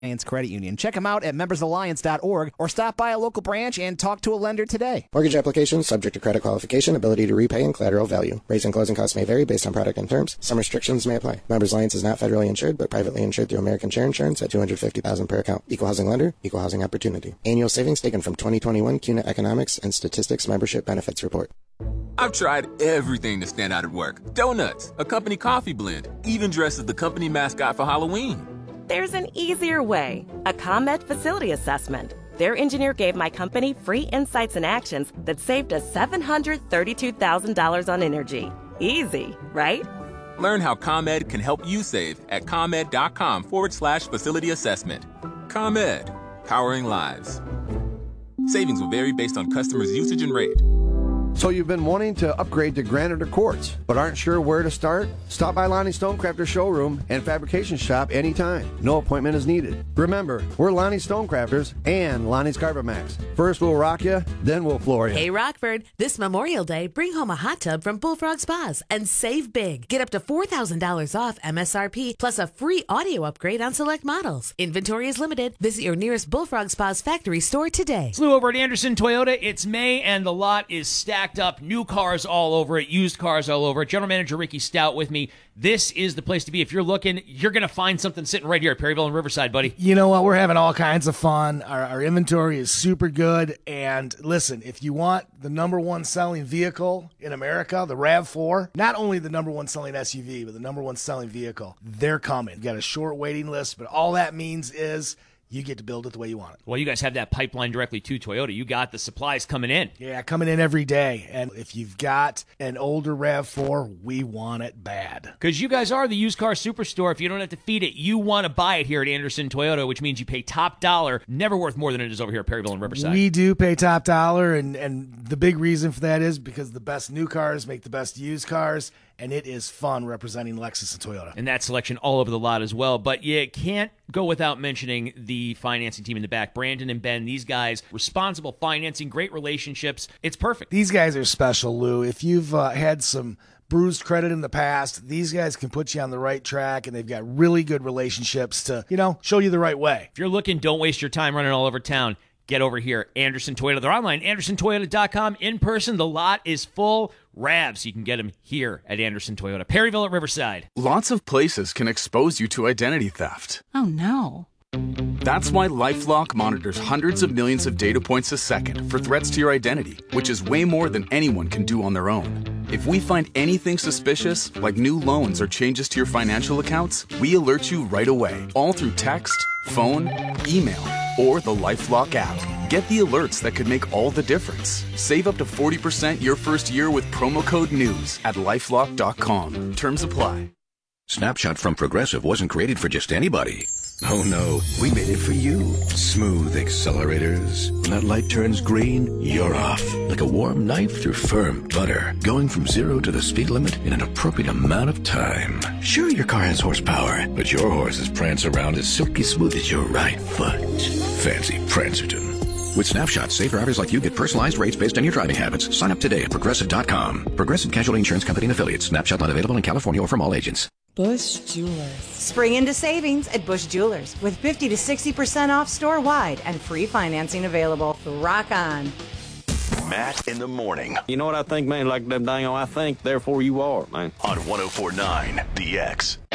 Alliance Credit Union. Check them out at membersalliance.org or stop by a local branch and talk to a lender today. Mortgage application subject to credit qualification, ability to repay, and collateral value. Rates and closing costs may vary based on product and terms. Some restrictions may apply. Members Alliance is not federally insured, but privately insured through American Share Insurance at $250,000 per account. Equal housing lender, equal housing opportunity. Annual savings taken from 2021 CUNA Economics and Statistics Membership Benefits Report. I've tried everything to stand out at work. Donuts, a company coffee blend, even dressed as the company mascot for Halloween. There's an easier way. A ComEd facility assessment. Their engineer gave my company free insights and actions that saved us $732,000 on energy. Easy, right? Learn how ComEd can help you save at ComEd.com/facility assessment. ComEd, powering lives. Savings will vary based on customers' usage and rate. So you've been wanting to upgrade to granite or quartz, but aren't sure where to start? Stop by Lonnie Stonecrafter Showroom and Fabrication Shop anytime. No appointment is needed. Remember, we're Lonnie Stonecrafters and Lonnie's Carpet Max. First we'll rock you, then we'll floor you. Hey Rockford, this Memorial Day, bring home a hot tub from Bullfrog Spas and save big. Get up to $4,000 off MSRP plus a free audio upgrade on select models. Inventory is limited. Visit your nearest Bullfrog Spas factory store today. Slew over at Anderson Toyota. It's May and the lot is stacked up. New cars all over it, used cars all over it. General Manager Ricky Stout with me. This is the place to be. If you're looking, you're going to find something sitting right here at Perryville and Riverside, buddy. You know what? We're having all kinds of fun. Our inventory is super good. And listen, if you want the number one selling vehicle in America, the RAV4, not only the number one selling SUV, but the number one selling vehicle, they're coming. You got a short waiting list, but all that means is you get to build it the way you want it. Well, you guys have that pipeline directly to Toyota. You got the supplies coming in. Yeah, coming in every day. And if you've got an older RAV4, we want it bad. Because you guys are the used car superstore. If you don't have to feed it, you want to buy it here at Anderson Toyota, which means you pay top dollar. Never worth more than it is over here at Perryville and Riverside. We do pay top dollar, and the big reason for that is because the best new cars make the best used cars, and it is fun representing Lexus and Toyota. And that selection all over the lot as well. But you can't go without mentioning the financing team in the back. Brandon and Ben, these guys, responsible financing, great relationships. It's perfect. These guys are special, Lou. If you've had some bruised credit in the past, these guys can put you on the right track, and they've got really good relationships to, show you the right way. If you're looking, don't waste your time running all over town. Get over here, Anderson Toyota. They're online, AndersonToyota.com. In person, the lot is full. RAVs, you can get them here at Anderson Toyota. Perryville at Riverside. Lots of places can expose you to identity theft. Oh, no. That's why LifeLock monitors hundreds of millions of data points a second for threats to your identity, which is way more than anyone can do on their own. If we find anything suspicious, like new loans or changes to your financial accounts, we alert you right away, all through text, phone, email, or the LifeLock app. Get the alerts that could make all the difference. Save up to 40% your first year with promo code NEWS at LifeLock.com. Terms apply. Snapshot from Progressive wasn't created for just anybody. Oh no, we made it for you. Smooth accelerators. When that light turns green, you're off. Like a warm knife through firm butter. Going from 0 to the speed limit in an appropriate amount of time. Sure, your car has horsepower, but your horses prance around as silky smooth as your right foot. Fancy Prancerton. With Snapshot, safe drivers like you get personalized rates based on your driving habits. Sign up today at Progressive.com. Progressive Casualty Insurance Company and Affiliates. Snapshot not available in California or from all agents. Bush Jewelers. Spring into savings at Bush Jewelers with 50 to 60% off store-wide and free financing available. Rock on. Matt in the morning. You know what I think, man? Like them dang, I think, therefore you are, man. On 104.9 The X.